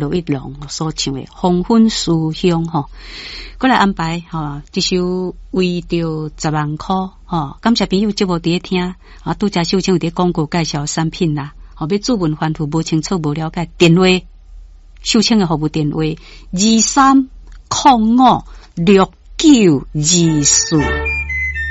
罗一龙所唱的《黄昏思乡》吼，过来安排吼，这首为着10万块吼，感谢朋友节目伫咧听啊，拄则秀清有伫广告介绍产品啦，后要主文反复无清楚无了解，电话秀清的服务电话23056924。